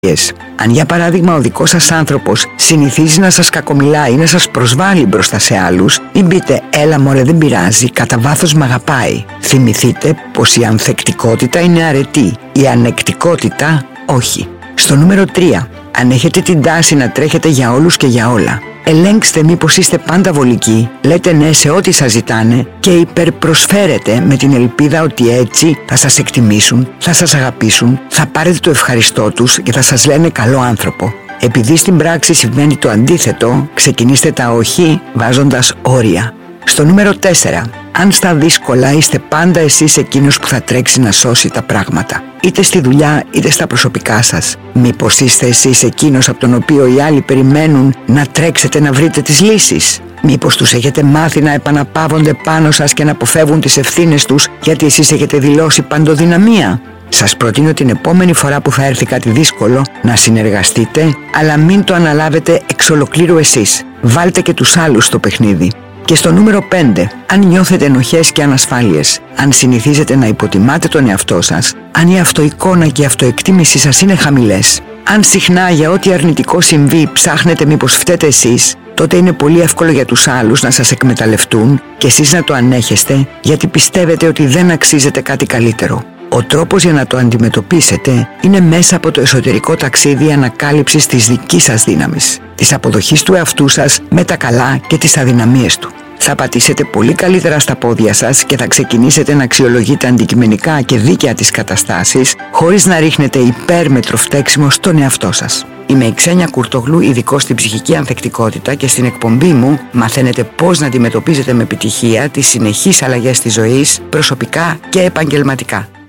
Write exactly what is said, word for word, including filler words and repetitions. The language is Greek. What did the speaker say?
Αν για παράδειγμα ο δικός σας άνθρωπος συνηθίζει να σας κακομιλάει ή να σας προσβάλλει μπροστά σε άλλους, μην πείτε «έλα μωρέ δεν πειράζει, κατά βάθος μ' αγαπάει». Θυμηθείτε πως η ανθεκτικότητα είναι αρετή, η ανεκτικότητα όχι. Στο νούμερο τρία. Αν έχετε την τάση να τρέχετε για όλους και για όλα, ελέγξτε μήπως είστε πάντα βολικοί, λέτε ναι σε ό,τι σας ζητάνε και υπερπροσφέρετε με την ελπίδα ότι έτσι θα σας εκτιμήσουν, θα σας αγαπήσουν, θα πάρετε το ευχαριστώ τους και θα σας λένε καλό άνθρωπο. Επειδή στην πράξη συμβαίνει το αντίθετο, ξεκινήστε τα όχι βάζοντας όρια. Στο νούμερο τέσσερα. Αν στα δύσκολα είστε πάντα εσείς εκείνος που θα τρέξει να σώσει τα πράγματα, είτε στη δουλειά είτε στα προσωπικά σας. Μήπως είστε εσείς εκείνος από τον οποίο οι άλλοι περιμένουν να τρέξετε να βρείτε τις λύσεις? Μήπως τους έχετε μάθει να επαναπαύονται πάνω σας και να αποφεύγουν τις ευθύνες τους γιατί εσείς έχετε δηλώσει παντοδυναμία? Σας προτείνω την επόμενη φορά που θα έρθει κάτι δύσκολο να συνεργαστείτε, αλλά μην το αναλάβετε εξ ολοκλήρου εσείς. Βάλτε και τους άλλους στο παιχνίδι. Και στο νούμερο πέντε. Αν νιώθετε ενοχές και ανασφάλειες, αν συνηθίζετε να υποτιμάτε τον εαυτό σας, αν η αυτοεικόνα και η αυτοεκτίμησή σας είναι χαμηλές, αν συχνά για ό,τι αρνητικό συμβεί ψάχνετε μήπως φταίτε εσείς, τότε είναι πολύ εύκολο για τους άλλους να σας εκμεταλλευτούν και εσείς να το ανέχεστε γιατί πιστεύετε ότι δεν αξίζετε κάτι καλύτερο. Ο τρόπος για να το αντιμετωπίσετε είναι μέσα από το εσωτερικό ταξίδι ανακάλυψης της δικής σας δύναμης, της αποδοχής του εαυτού σας με τα καλά και τις αδυναμίες του. Θα πατήσετε πολύ καλύτερα στα πόδια σας και θα ξεκινήσετε να αξιολογείτε αντικειμενικά και δίκαια τις καταστάσεις, χωρίς να ρίχνετε υπέρμετρο φταίξιμο στον εαυτό σας. Είμαι η Ξένια Κουρτογλού, ειδικός στην ψυχική ανθεκτικότητα, και στην εκπομπή μου μαθαίνετε πώς να αντιμετωπίζετε με επιτυχία τις συνεχείς αλλαγές της ζωής, προσωπικά και επαγγελματικά.